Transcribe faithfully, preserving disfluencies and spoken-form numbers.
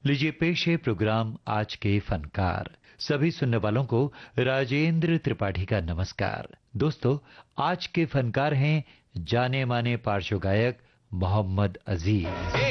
लीजिए पेश है प्रोग्राम आज के फनकार। सभी सुनने वालों को राजेंद्र त्रिपाठी का नमस्कार। दोस्तों, आज के फनकार हैं जाने माने पार्श्व गायक मोहम्मद अजीज।